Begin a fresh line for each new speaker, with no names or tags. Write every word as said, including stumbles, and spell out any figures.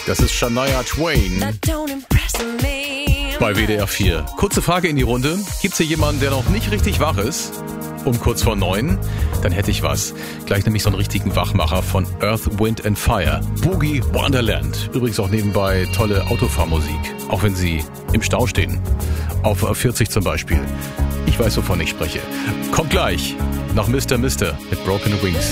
Das ist Shania Twain bei W D R vier. Kurze Frage in die Runde. Gibt's hier jemanden, der noch nicht richtig wach ist? Um kurz vor neun? Dann hätte ich was. Gleich nämlich so einen richtigen Wachmacher von Earth, Wind and Fire. Boogie Wonderland. Übrigens auch nebenbei tolle Autofahrmusik. Auch wenn Sie im Stau stehen. Auf vierzig zum Beispiel. Ich weiß, wovon ich spreche. Kommt gleich nach Mister Mister mit Broken Wings.